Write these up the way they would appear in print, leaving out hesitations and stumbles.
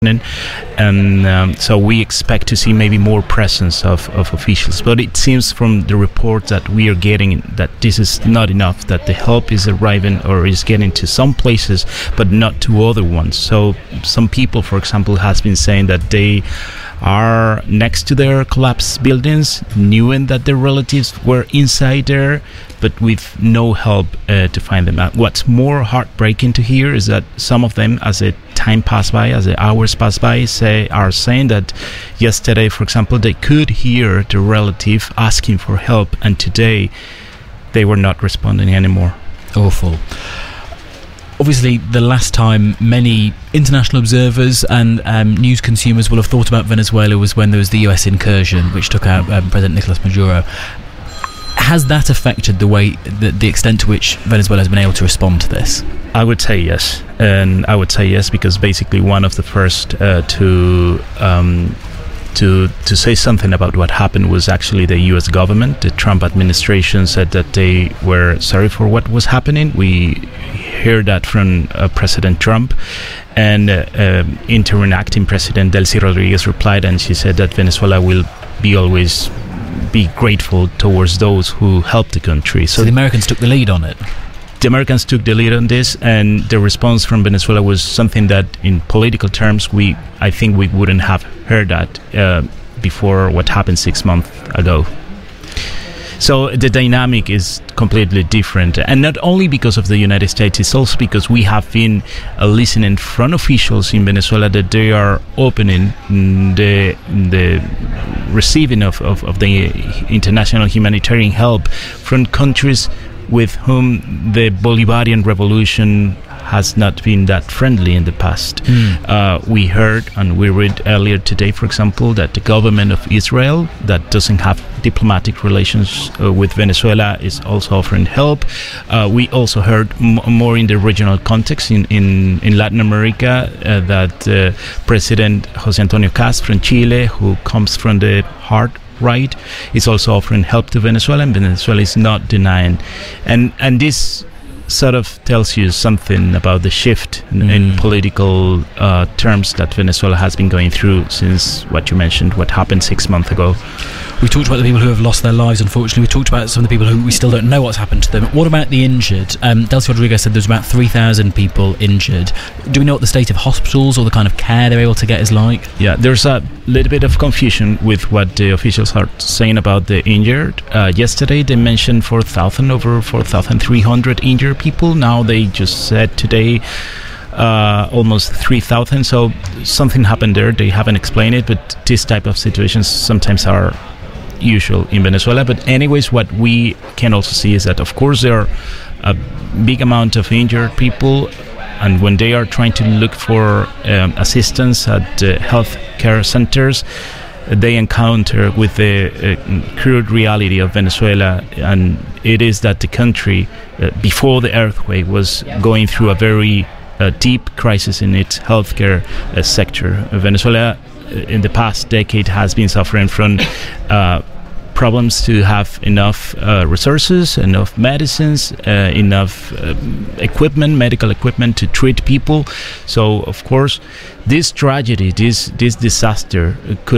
And so we expect to see maybe more presence of officials. But it seems from the report that we are getting that this is not enough, that the help is arriving or is getting to some places but not to other ones. So some people, for example, has been saying that they are next to their collapsed buildings, knowing that their relatives were inside there, but with no help to find them. What's more heartbreaking to hear is that some of them, as the time passed by, as the hours pass by, are saying that yesterday, for example, they could hear the relative asking for help, and today they were not responding anymore. Awful. Obviously, the last time many international observers and news consumers will have thought about Venezuela was when there was the US incursion, which took out President Nicolas Maduro. Has that affected the extent to which Venezuela has been able to respond to this? I would say yes, and I would say yes because basically one of the first to say something about what happened was actually the U.S. government. The Trump administration said that they were sorry for what was happening. We heard that from President Trump, and interim acting President Delcy Rodriguez replied, and she said that Venezuela will always be grateful towards those who helped the country. So the Americans took the lead on it. The Americans took the lead on this, and the response from Venezuela was something that, in political terms, I think we wouldn't have heard that before what happened 6 months ago. So the dynamic is completely different, and not only because of the United States, it's also because we have been listening from officials in Venezuela that they are opening the receiving of the international humanitarian help from countries with whom the Bolivarian revolution has not been that friendly in the past. We heard and we read earlier today, for example, that the government of Israel, that doesn't have diplomatic relations with Venezuela, is also offering help. We also heard more in the regional context in Latin America that President José Antonio Kast from Chile, who comes from the heart right, is also offering help to Venezuela, and Venezuela is not denying. And this sort of tells you something about the shift in political terms that Venezuela has been going through since what you mentioned, what happened 6 months ago. We talked about the people who have lost their lives, unfortunately. We talked about some of the people who we still don't know what's happened to them. What about the injured? Delcy Rodriguez said there's about 3,000 people injured. Do we know what the state of hospitals or the kind of care they're able to get is like? Yeah, there's a little bit of confusion with what the officials are saying about the injured. Yesterday they mentioned over 4,300 injured people. Now they just said today almost 3,000. So something happened there. They haven't explained it, but this type of situations sometimes are usual in Venezuela. But anyways, what we can also see is that of course there are a big amount of injured people, and when they are trying to look for assistance at health care centers, they encounter with the crude reality of Venezuela, and it is that the country before the earthquake was going through a very deep crisis in its healthcare sector. Venezuela in the past decade has been suffering from problems to have enough resources, enough medicines, enough medical equipment to treat people. So of course this tragedy, this disaster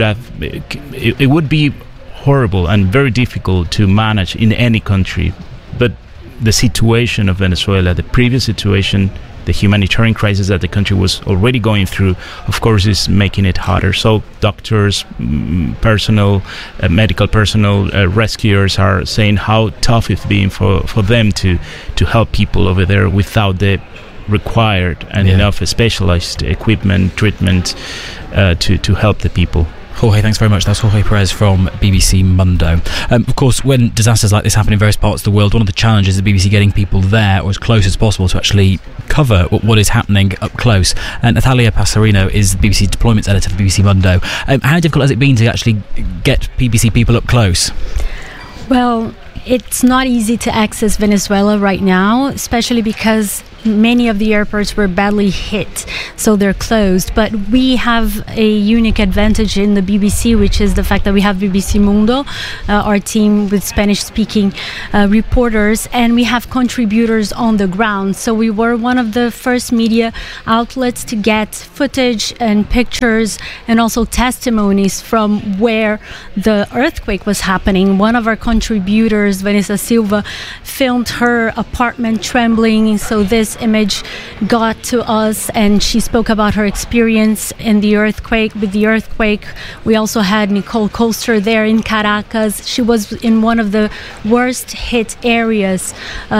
it would be horrible and very difficult to manage in any country. But the situation of Venezuela, the previous situation, the humanitarian crisis that the country was already going through, of course, is making it harder. So doctors, medical personnel, rescuers are saying how tough it's been for them to help people over there without the required and enough specialized equipment, treatment to help the people. Jorge, thanks very much. That's Jorge Perez from BBC Mundo. Of course, when disasters like this happen in various parts of the world, one of the challenges is the BBC getting people there or as close as possible to actually cover what is happening up close. And Natalia Passarino is the BBC deployments editor for BBC Mundo. How difficult has it been to actually get BBC people up close? Well, it's not easy to access Venezuela right now, especially because many of the airports were badly hit, so they're closed. But we have a unique advantage in the BBC, which is the fact that we have BBC Mundo, our team with Spanish-speaking reporters, and we have contributors on the ground. So we were one of the first media outlets to get footage and pictures and also testimonies from where the earthquake was happening. One of our contributors, Vanessa Silva, filmed her apartment trembling, so this image got to us, and she spoke about her experience in the earthquake. With the earthquake, we also had Nicole Colster there in Caracas. She was in one of the worst hit areas,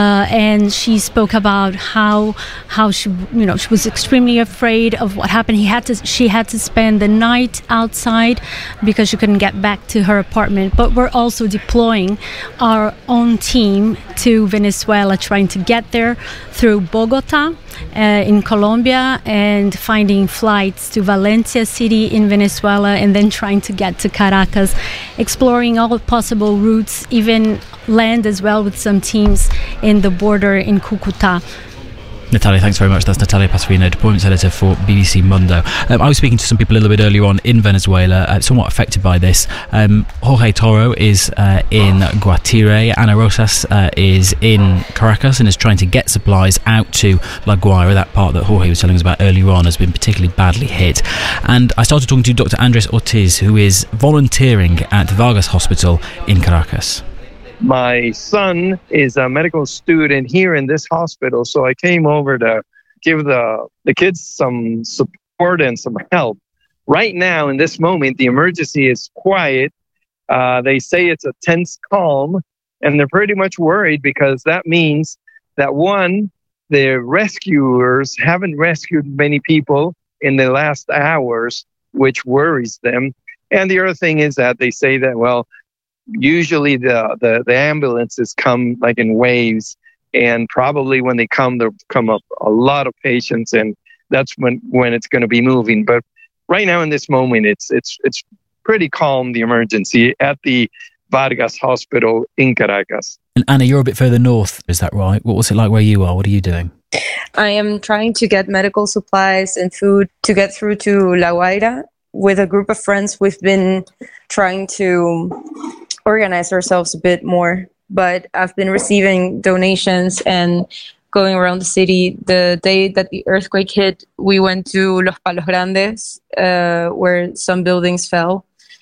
and she spoke about how she was extremely afraid of what happened. She had to spend the night outside because she couldn't get back to her apartment. But we're also deploying our own team to Venezuela, trying to get there through Bogota in Colombia, and finding flights to Valencia city in Venezuela, and then trying to get to Caracas, exploring all possible routes, even land as well with some teams in the border in Cucuta. Natalia, thanks very much. That's Natalia Passerino, deployments editor for BBC Mundo. I was speaking to some people a little bit earlier on in Venezuela, somewhat affected by this. Jorge Toro is in Guatire. Ana Rosas is in Caracas and is trying to get supplies out to La Guaira. That part that Jorge was telling us about earlier on has been particularly badly hit. And I started talking to Dr. Andres Ortiz, who is volunteering at Vargas Hospital in Caracas. My son is a medical student here in this hospital, so I came over to give the kids some support and some help. Right now, in this moment, the emergency is quiet. They say it's a tense calm, and they're pretty much worried because that means that, one, the rescuers haven't rescued many people in the last hours, which worries them. And the other thing is that they say that, well, usually the ambulances come like in waves, and probably when they come, there come up a lot of patients, and that's when it's going to be moving. But right now in this moment, it's pretty calm, the emergency at the Vargas Hospital in Caracas. And Anna, you're a bit further north, is that right? What's it like where you are? What are you doing? I am trying to get medical supplies and food to get through to La Guaira. With a group of friends, we've been trying to organize ourselves a bit more, but I've been receiving donations and going around the city. The day that the earthquake hit, we went to Los Palos Grandes, where some buildings fell,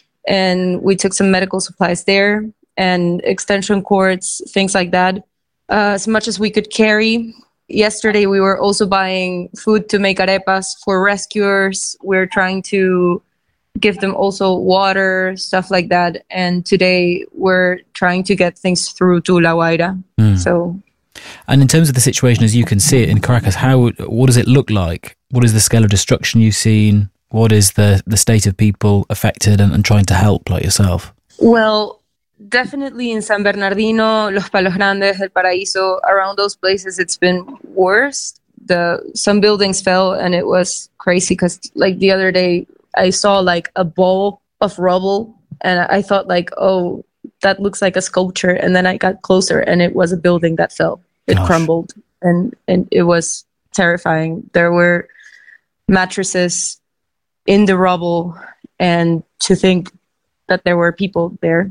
and we took some medical supplies there and extension cords, things like that, as much as we could carry. Yesterday, we were also buying food to make arepas for rescuers. We're trying to give them also water, stuff like that. And today we're trying to get things through to La Guaira. So, and in terms of the situation as you can see it in Caracas, what does it look like? What is the scale of destruction you've seen? What is the state of people affected and trying to help like yourself? Well, definitely in San Bernardino, Los Palos Grandes, El Paraíso, around those places, it's been worse. Some buildings fell, and it was crazy because like the other day, I saw like a ball of rubble, and I thought like, oh, that looks like a sculpture. And then I got closer, and it was a building that fell. It crumbled, and it was terrifying. There were mattresses in the rubble, and to think that there were people there.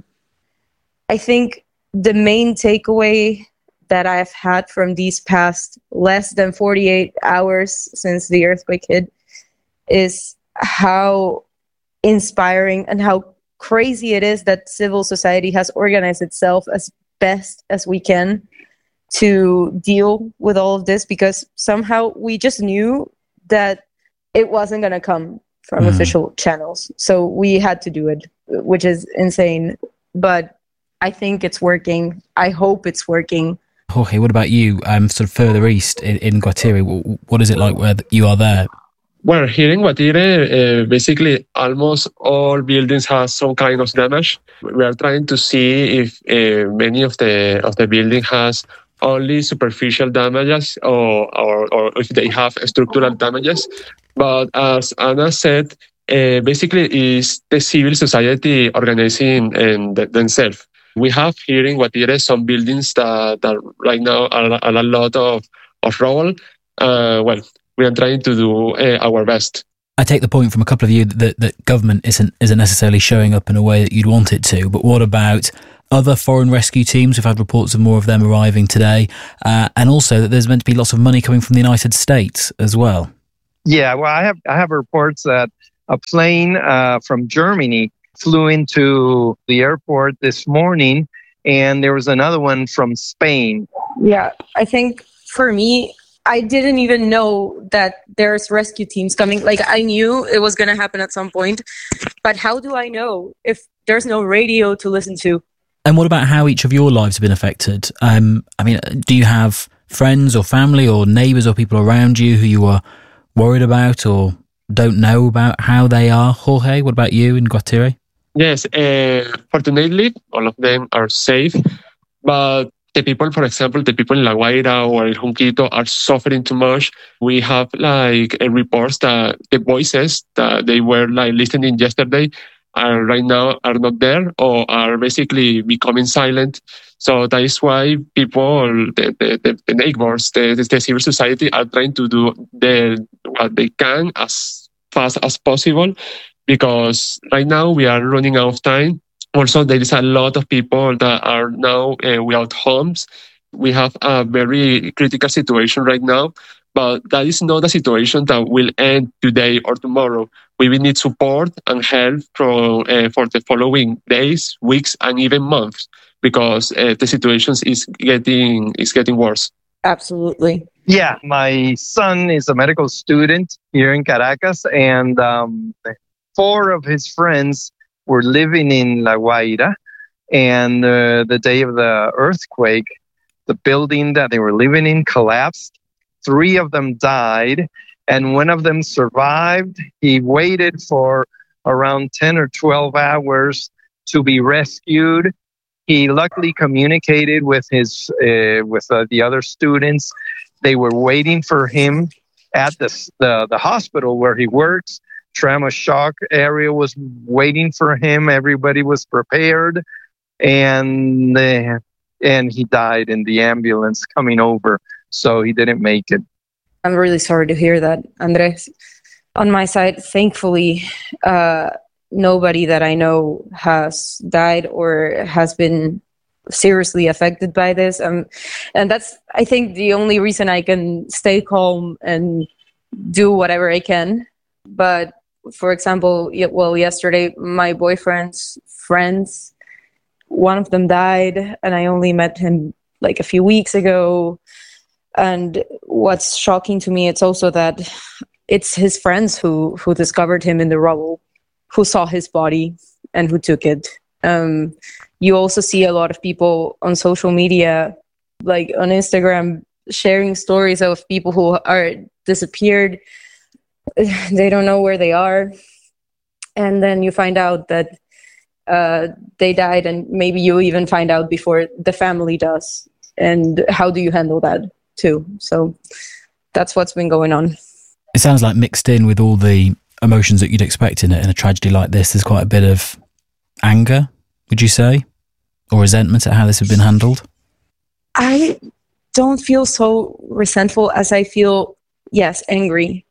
I think the main takeaway that I've had from these past less than 48 hours since the earthquake hit is how inspiring and how crazy it is that civil society has organized itself as best as we can to deal with all of this, because somehow we just knew that it wasn't going to come from official channels. So we had to do it, which is insane. But I think it's working. I hope it's working. Jorge, what about you? Sort of further east in Guatire, what is it like where you are there? Well, here in Guatire, basically almost all buildings have some kind of damage. We are trying to see if many of the building has only superficial damages or if they have structural damages. But as Anna said, basically is the civil society organizing themselves. We have here in Guatire some buildings that right now are a lot of rubble, Well, we are trying to do our best. I take the point from a couple of you that government isn't necessarily showing up in a way that you'd want it to. But what about other foreign rescue teams? We've had reports of more of them arriving today, and also that there's meant to be lots of money coming from the United States as well. Yeah, well, I have reports that a plane from Germany flew into the airport this morning, and there was another one from Spain. Yeah, I think for me, I didn't even know that there's rescue teams coming. Like, I knew it was going to happen at some point, but how do I know if there's no radio to listen to? And what about how each of your lives have been affected? I mean, do you have friends or family or neighbours or people around you who you are worried about or don't know about how they are? Jorge, what about you in Guatire? Yes, fortunately, all of them are safe, but the people, for example, the people in La Guaira or in Junquito are suffering too much. We have reports that the voices that they were listening yesterday are right now are not there or are basically becoming silent. So that is why people, the neighbors, the civil society are trying to do what they can as fast as possible, because right now we are running out of time. Also, there is a lot of people that are now without homes. We have a very critical situation right now, but that is not a situation that will end today or tomorrow. We will need support and help for the following days, weeks, and even months, because the situation is getting worse. Absolutely. Yeah, my son is a medical student here in Caracas, and 4 of his friends were living in La Guaira, and the day of the earthquake, the building that they were living in collapsed. 3 of them died, and one of them survived. He waited for around 10 or 12 hours to be rescued. He luckily communicated with the other students. They were waiting for him at the hospital where he works. Trauma shock area was waiting for him. Everybody was prepared, and he died in the ambulance coming over, so he didn't make it. I'm really sorry to hear that, Andres. On my side, thankfully, nobody that I know has died or has been seriously affected by this. And that's, I think, the only reason I can stay calm and do whatever I can. But for example, yesterday, my boyfriend's friends, one of them died, and I only met him like a few weeks ago. And what's shocking to me, it's also that it's his friends who discovered him in the rubble, who saw his body and who took it. You also see a lot of people on social media, like on Instagram, sharing stories of people who are disappeared. They don't know where they are. And then you find out that they died, and maybe you even find out before the family does. And how do you handle that too? So that's what's been going on. It sounds like mixed in with all the emotions that you'd expect in a tragedy like this, there's quite a bit of anger, would you say? Or resentment at how this has been handled? I don't feel so resentful as I feel, yes, angry.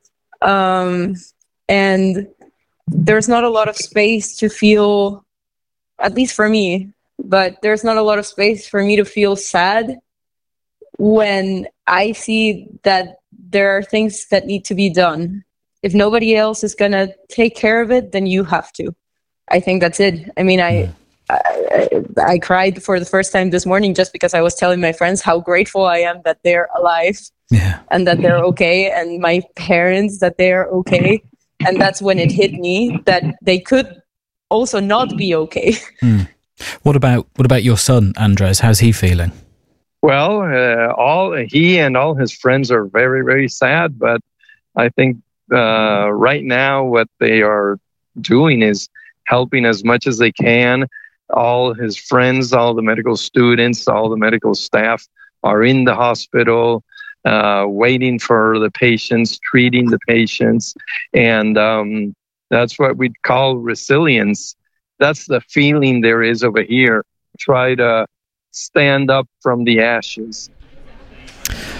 And there's not a lot of space to feel, at least for me, but there's not a lot of space for me to feel sad when I see that there are things that need to be done. If nobody else is going to take care of it, then you have to. I think that's it. I mean, I cried for the first time this morning just because I was telling my friends how grateful I am that they're alive. Yeah. And that they're okay, and my parents that they're okay. And that's when it hit me that they could also not be okay. What about your son, Andres? How's he feeling? Well, he and all his friends are very, very sad, but I think right now what they are doing is helping as much as they can. All his friends, all the medical students, all the medical staff are in the hospital, waiting for the patients, treating the patients. And that's what we'd call resilience. That's the feeling there is over here. Try to stand up from the ashes.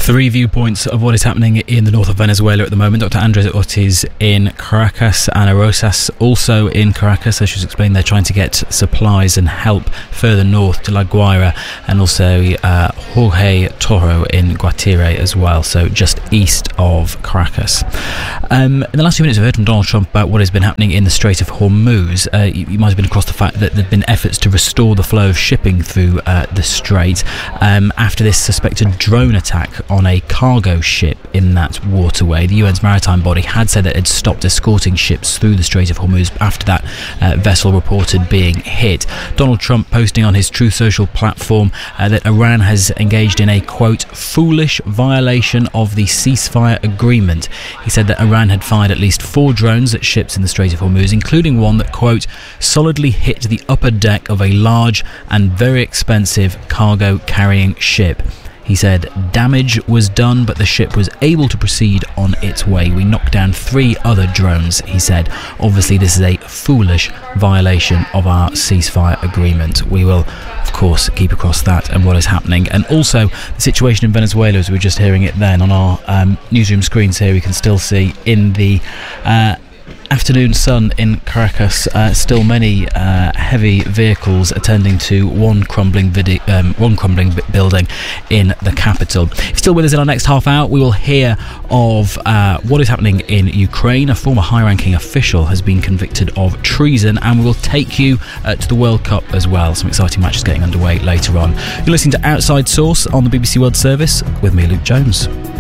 Three viewpoints of what is happening in the north of Venezuela at the moment. Dr. Andres Ortiz in Caracas, Ana Rosas also in Caracas. As she's explained, they're trying to get supplies and help further north to La Guaira, and also Jorge Toro in Guatire as well, so just east of Caracas. In the last few minutes, we've heard from Donald Trump about what has been happening in the Strait of Hormuz. You might have been across the fact that there have been efforts to restore the flow of shipping through the strait after this suspected drone attack on a cargo ship in that waterway. The UN's maritime body had said that it had stopped escorting ships through the Strait of Hormuz after that vessel reported being hit. Donald Trump posting on his Truth Social platform that Iran has engaged in a, quote, foolish violation of the ceasefire agreement. He said that Iran had fired at least 4 drones at ships in the Strait of Hormuz, including one that, quote, solidly hit the upper deck of a large and very expensive cargo carrying ship. He said damage was done, but the ship was able to proceed on its way. We knocked down 3 other drones, he said. Obviously, this is a foolish violation of our ceasefire agreement. We will, of course, keep across that and what is happening. And also the situation in Venezuela, as we were just hearing it then on our newsroom screens here, we can still see in the afternoon sun in Caracas, still many heavy vehicles attending to one crumbling building in the capital. If you're still with us in our next half hour, we will hear of what is happening in Ukraine. A former high-ranking official has been convicted of treason, and we will take you to the World Cup as well. Some exciting matches getting underway later on. You're listening to Outside Source on the BBC World Service with me, Luke Jones.